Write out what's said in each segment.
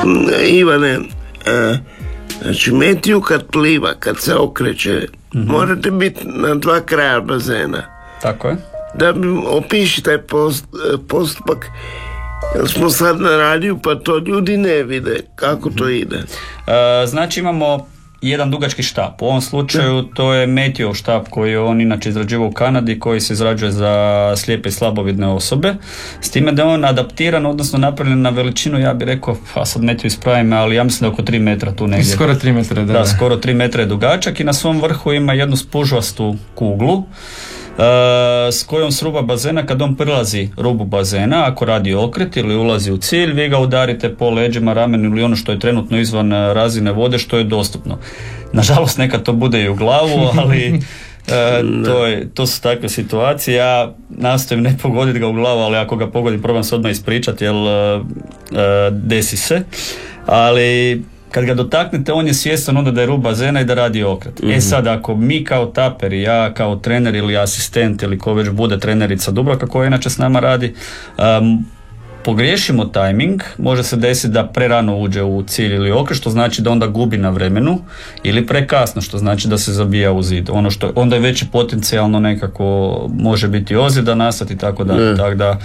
Ivane, znači Matthew kad pliva, kad se okreće, morate biti na dva kraja bazena. Tako je. Da bi opiši taj postupak, jer smo sad na radiju pa to ljudi ne vide kako to ide. Znači imamo jedan dugački štap. U ovom slučaju to je Matthew štap koji je on inače izrađivao u Kanadi, koji se izrađuje za slijepe i slabovidne osobe, s time da je on adaptiran, odnosno napravljen na veličinu, ja bih rekao, pa sad Matthew ispravi me, ali ja mislim da oko 3 metra tu negdje. Skoro 3 metra, da. Da, skoro 3 metra je dugačak i na svom vrhu ima jednu spužvastu kuglu s kojom s ruba bazena, kad on prilazi rubu bazena, ako radi okret ili ulazi u cilj, vi ga udarite po leđima, ramenu ili ono što je trenutno izvan razine vode, što je dostupno. Nažalost nekad to bude i u glavu, ali to su takve situacije. Ja nastojim ne pogoditi ga u glavu, ali ako ga pogodim probam se odmah ispričati, jer desi se, ali kad ga dotaknete, on je svjestan onda da je rub bazena i da radi okret. Sad, ako mi kao taperi, ja kao trener ili asistent ili ko već bude trenerica Dubravka koja inače s nama radi, pogriješimo tajming, može se desiti da prerano uđe u cilj ili okret, što znači da onda gubi na vremenu, ili prekasno, što znači da se zabija u zid. Ono što onda je već potencijalno nekako može biti ozljeda nastati, tako da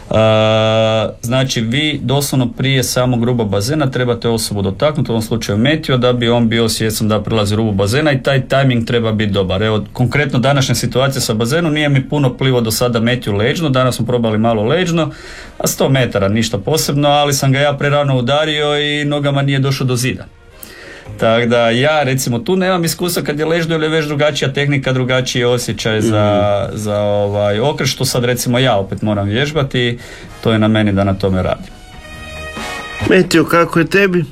znači vi doslovno prije samog ruba bazena trebate osobu dotaknuti, u ovom slučaju Matthew, da bi on bio svjestan da prilazi rubu bazena i taj tajming treba biti dobar. Evo, konkretno današnja situacija sa bazenom, nije mi puno plivo do sada Matthew leđno, danas smo probali malo leđno, a 100 metara ništa posebno, ali sam ga ja prerano udario i nogama nije došao do zida. Tako da ja recimo tu nemam iskustva kad je ležno ili je već drugačija tehnika, drugačiji osjećaj za okret, što sad recimo ja opet moram vježbati, to je na meni da na tome radim. Matthew, kako je tebi?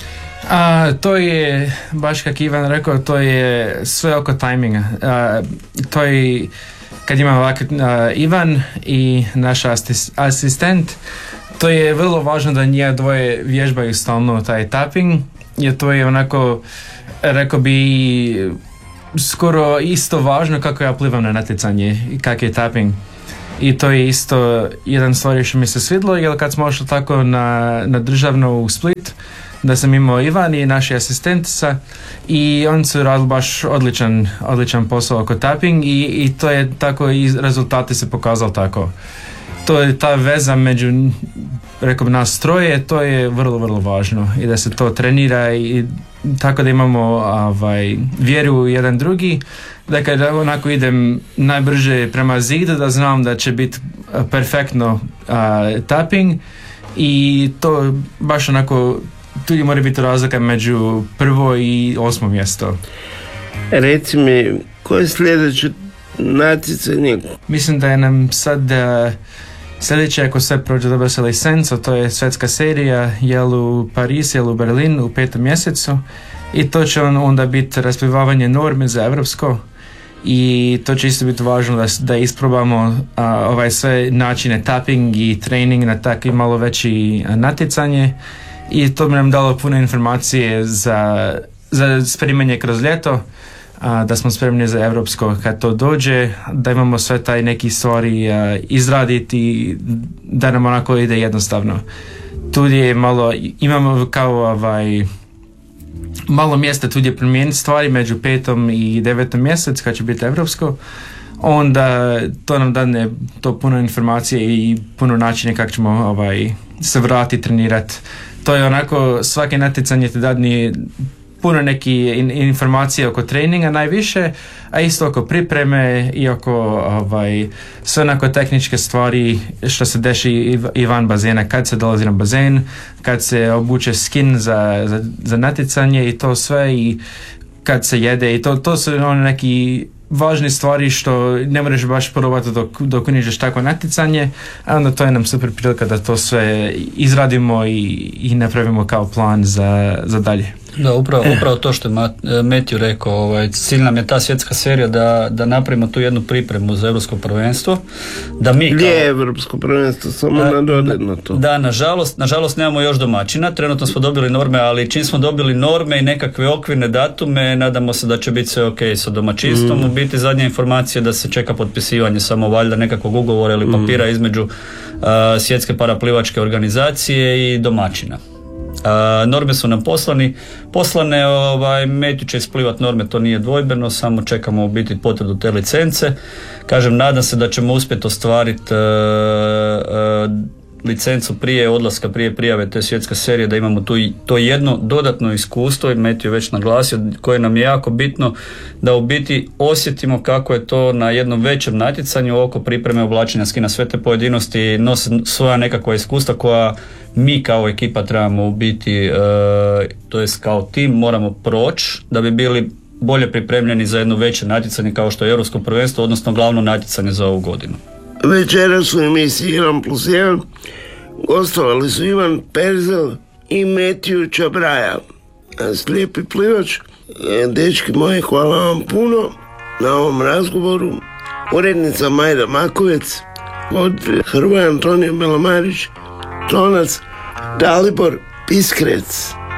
To je, baš kako Ivan rekao, to je sve oko tajminga. To je kad imamo ovako Ivan i naš asistent, to je vrlo važno da njih dvoje vježbaju stalno taj tapping, jer to je onako, rekao bi, skoro isto važno kako ja plivam na natjecanje i kak je tapping. I to je isto jedan stvar što mi se svidlo, jer kad smo ošli tako na državno u Split, da sam imao Ivan i naši asistentica i oni su radili baš odličan posao oko tapping i to je tako i rezultati se pokazali tako. To je ta veza među, rekao bi, nas troje, to je vrlo, vrlo važno i da se to trenira i tako da imamo vjeru u jedan drugi, da kada onako idem najbrže prema zidu da znam da će biti perfektno tapping i to baš onako, tu mora biti razlika među prvo i 8. mjesto. Reci mi, koje je sljedeće natjecanje? Mislim da je nam sad sljedeće, ako sve prođe dobro sa licenco, to je svjetska serija, jel u Pariz, jel u Berlin u 5. mjesecu i to će onda biti rasplivavanje norme za evropsko i to će isto biti važno da isprobamo sve načine tapping i trening na takvi malo veći natjecanje i to bi nam dalo puno informacije za spremanje kroz ljeto, da smo spremni za evropsko kad to dođe, da imamo sve taj neki stvari izraditi, da nam onako ide jednostavno. Tu je malo, imamo kao malo mjesta tu je promijeniti stvari među 5. i 9. mjesec kad će biti evropsko, onda to nam dane to puno informacije i puno načine kako ćemo se vratiti, trenirati. To je onako, svake natjecanje te dadne puno neke informacije oko treninga najviše, a isto oko pripreme i oko sve onako tehničke stvari što se deši i van bazena, kad se dolazi na bazen, kad se obuče skin za natjecanje i to sve i kad se jede i to su neki važne stvari što ne možeš baš probati dok uniđeš takvo natjecanje, a onda to je nam super prilika da to sve izradimo i napravimo kao plan za dalje. Da, upravo to što je Matthew rekao, cilj nam je ta svjetska serija da napravimo tu jednu pripremu za europsko prvenstvo. Gdje je europsko prvenstvo? Samo nadodajno to. Da, nažalost nemamo još domaćina, trenutno smo dobili norme, ali čim smo dobili norme i nekakve okvirne datume, nadamo se da će biti sve ok sa domaćinstvom. U biti zadnja informacija da se čeka potpisivanje samo valjda nekakvog ugovora ili papira između svjetske paraplivačke organizacije i domaćina. Norme su nam poslane, Matthew će isplivat norme, to nije dvojbeno, samo čekamo u biti potvrdu te licence. Kažem, nadam se da ćemo uspjeti ostvariti licencu prije odlaska, prije prijave te svjetske serije, da imamo tu to jedno dodatno iskustvo, i Matthew je već naglasio, koje nam je jako bitno, da u biti osjetimo kako je to na jednom većem natjecanju oko pripreme oblačenja skina. Sve te pojedinosti nose svoja nekakva iskustva koja mi kao ekipa trebamo u biti, to jest kao tim moramo proći da bi bili bolje pripremljeni za jedno veće natjecanje kao što je Europsko prvenstvo, odnosno glavno natjecanje za ovu godinu. Večeras u emisiji 1+1 gostovali su Ivan Perzel i Matthew Čabraja, slijepi plivač. Dečki moji, hvala vam puno na ovom razgovoru. Urednica Majda Makovec, od Hrvoje Antonija Belomarić, tonac Dalibor Piskrec.